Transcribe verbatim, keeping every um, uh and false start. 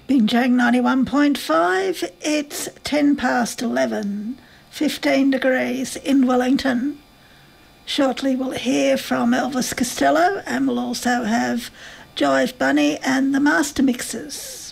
Binjang ninety-one point five, it's ten past eleven, fifteen degrees in Wellington. Shortly we'll hear from Elvis Costello and we'll also have Jive Bunny and the Master Mixers.